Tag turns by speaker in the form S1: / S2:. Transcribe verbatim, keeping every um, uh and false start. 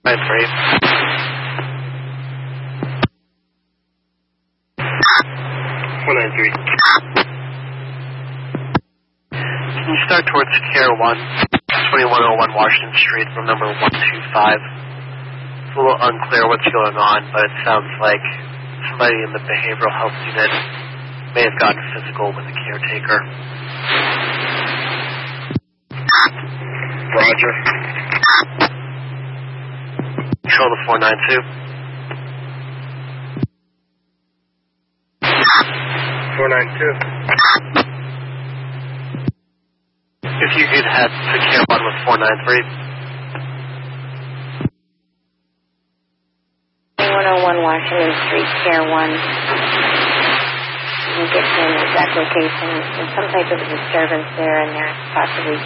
S1: nine three.
S2: four nine three.
S1: Can you start towards Care one, twenty-one oh one Washington Street, room number one two five? It's a little unclear what's going on, but it sounds like somebody in the behavioral health unit may have gotten physical with the caretaker.
S2: Roger.
S1: Control the four nine two.
S2: four nine two.
S1: If you could head to Care one with four nine three.
S3: one oh one Washington Street, Care one. You can get to an exact location. There's some type of disturbance there, and they're possibly